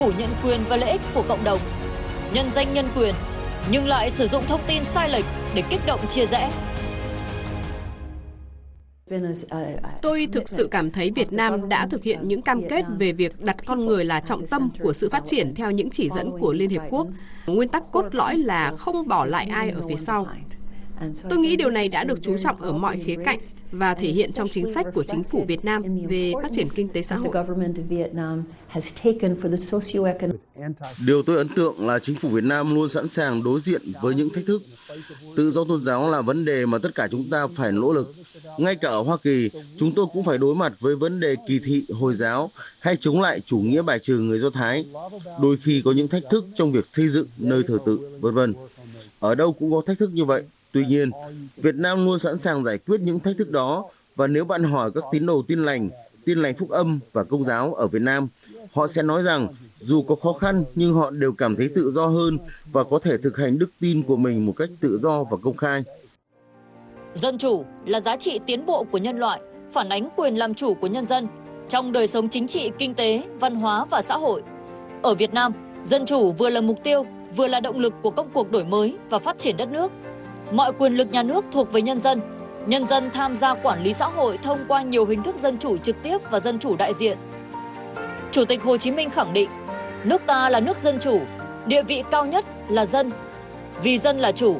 phủ nhận quyền và lợi ích của cộng đồng, nhân danh nhân quyền nhưng lại sử dụng thông tin sai lệch để kích động chia rẽ. Tôi thực sự cảm thấy Việt Nam đã thực hiện những cam kết về việc đặt con người là trọng tâm của sự phát triển theo những chỉ dẫn của Liên Hiệp Quốc. Nguyên tắc cốt lõi là không bỏ lại ai ở phía sau. Tôi nghĩ điều này đã được chú trọng ở mọi khía cạnh và thể hiện trong chính sách của chính phủ Việt Nam về phát triển kinh tế xã hội. Điều tôi ấn tượng là chính phủ Việt Nam luôn sẵn sàng đối diện với những thách thức. Tự do tôn giáo là vấn đề mà tất cả chúng ta phải nỗ lực. Ngay cả ở Hoa Kỳ, chúng tôi cũng phải đối mặt với vấn đề kỳ thị Hồi giáo hay chống lại chủ nghĩa bài trừ người Do Thái. Đôi khi có những thách thức trong việc xây dựng nơi thờ tự, v.v. Ở đâu cũng có thách thức như vậy. Tuy nhiên, Việt Nam luôn sẵn sàng giải quyết những thách thức đó, và nếu bạn hỏi các tín đồ tin lành phúc âm và công giáo ở Việt Nam, họ sẽ nói rằng dù có khó khăn nhưng họ đều cảm thấy tự do hơn và có thể thực hành đức tin của mình một cách tự do và công khai. Dân chủ là giá trị tiến bộ của nhân loại, phản ánh quyền làm chủ của nhân dân trong đời sống chính trị, kinh tế, văn hóa và xã hội. Ở Việt Nam, dân chủ vừa là mục tiêu, vừa là động lực của công cuộc đổi mới và phát triển đất nước. Mọi quyền lực nhà nước thuộc về nhân dân tham gia quản lý xã hội thông qua nhiều hình thức dân chủ trực tiếp và dân chủ đại diện. Chủ tịch Hồ Chí Minh khẳng định, nước ta là nước dân chủ, địa vị cao nhất là dân, vì dân là chủ.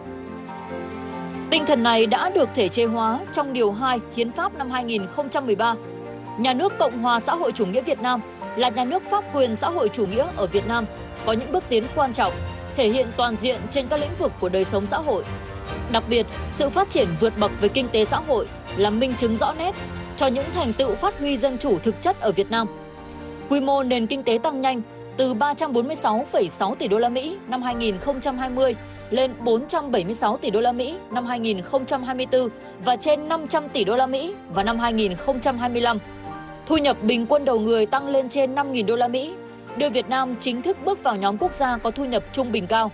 Tinh thần này đã được thể chế hóa trong Điều 2 Hiến pháp năm 2013. Nhà nước Cộng hòa xã hội chủ nghĩa Việt Nam là nhà nước pháp quyền xã hội chủ nghĩa ở Việt Nam có những bước tiến quan trọng, thể hiện toàn diện trên các lĩnh vực của đời sống xã hội. Đặc biệt, sự phát triển vượt bậc về kinh tế xã hội là minh chứng rõ nét cho những thành tựu phát huy dân chủ thực chất ở Việt Nam. Quy mô nền kinh tế tăng nhanh từ 346,6 tỷ đô la Mỹ năm 2020 lên 476 tỷ đô la Mỹ năm 2024 và trên 500 tỷ đô la Mỹ vào năm 2025. Thu nhập bình quân đầu người tăng lên trên 5.000 đô la Mỹ, đưa Việt Nam chính thức bước vào nhóm quốc gia có thu nhập trung bình cao.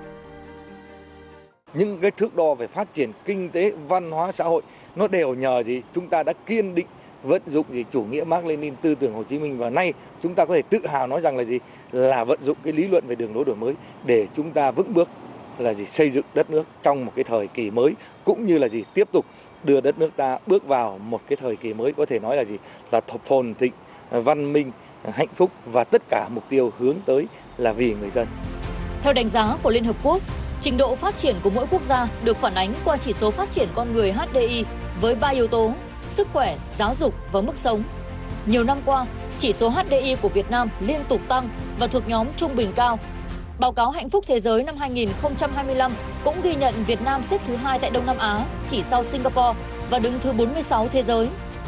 Những cái thước đo về phát triển kinh tế, văn hóa, xã hội nó đều nhờ gì? Chúng ta đã kiên định vận dụng chủ nghĩa Mác Lênin, tư tưởng Hồ Chí Minh, và nay chúng ta có thể tự hào nói rằng là gì? Là vận dụng cái lý luận về đường lối đổi mới để chúng ta vững bước xây dựng đất nước trong một cái thời kỳ mới, cũng như tiếp tục đưa đất nước ta bước vào một cái thời kỳ mới, có thể nói là phồn thịnh, văn minh, hạnh phúc, và tất cả mục tiêu hướng tới là vì người dân. Theo đánh giá của Liên Hợp Quốc, trình độ phát triển của mỗi quốc gia được phản ánh qua chỉ số phát triển con người HDI với 3 yếu tố: sức khỏe, giáo dục và mức sống. Nhiều năm qua, chỉ số HDI của Việt Nam liên tục tăng và thuộc nhóm trung bình cao. Báo cáo Hạnh phúc Thế giới năm 2025 cũng ghi nhận Việt Nam xếp thứ 2 tại Đông Nam Á, chỉ sau Singapore, và đứng thứ 46 thế giới.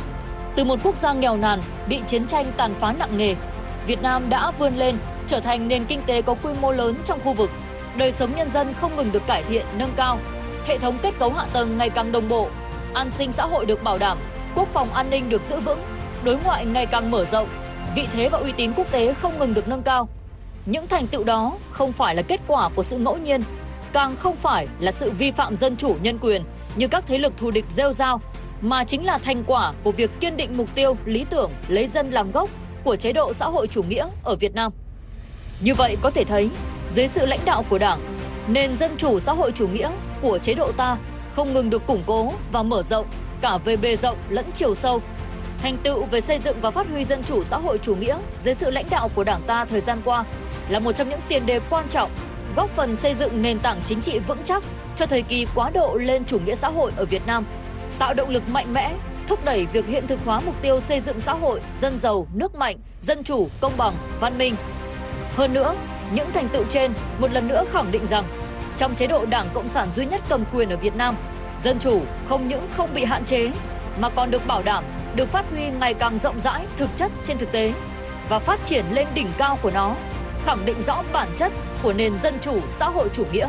Từ một quốc gia nghèo nàn, bị chiến tranh tàn phá nặng nề, Việt Nam đã vươn lên trở thành nền kinh tế có quy mô lớn trong khu vực. Đời sống nhân dân không ngừng được cải thiện, nâng cao. Hệ thống kết cấu hạ tầng ngày càng đồng bộ, an sinh xã hội được bảo đảm, quốc phòng an ninh được giữ vững, đối ngoại ngày càng mở rộng, vị thế và uy tín quốc tế không ngừng được nâng cao. Những thành tựu đó không phải là kết quả của sự ngẫu nhiên, càng không phải là sự vi phạm dân chủ nhân quyền như các thế lực thù địch rêu rao, mà chính là thành quả của việc kiên định mục tiêu, lý tưởng lấy dân làm gốc của chế độ xã hội chủ nghĩa ở Việt Nam. Như vậy có thể thấy, dưới sự lãnh đạo của Đảng, nền dân chủ xã hội chủ nghĩa của chế độ ta không ngừng được củng cố và mở rộng cả về bề rộng lẫn chiều sâu. Thành tựu về xây dựng và phát huy dân chủ xã hội chủ nghĩa dưới sự lãnh đạo của Đảng ta thời gian qua là một trong những tiền đề quan trọng, góp phần xây dựng nền tảng chính trị vững chắc cho thời kỳ quá độ lên chủ nghĩa xã hội ở Việt Nam, tạo động lực mạnh mẽ, thúc đẩy việc hiện thực hóa mục tiêu xây dựng xã hội dân giàu, nước mạnh, dân chủ, công bằng, văn minh. Hơn nữa, những thành tựu trên một lần nữa khẳng định rằng trong chế độ Đảng Cộng sản duy nhất cầm quyền ở Việt Nam, dân chủ không những không bị hạn chế mà còn được bảo đảm, được phát huy ngày càng rộng rãi, thực chất trên thực tế và phát triển lên đỉnh cao của nó, khẳng định rõ bản chất của nền dân chủ xã hội chủ nghĩa.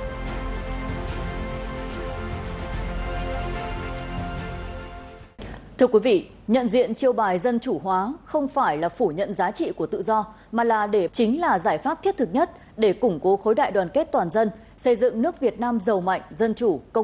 Thưa quý vị, nhận diện chiêu bài dân chủ hóa không phải là phủ nhận giá trị của tự do, mà là chính là giải pháp thiết thực nhất để củng cố khối đại đoàn kết toàn dân, xây dựng nước Việt Nam giàu mạnh, dân chủ, công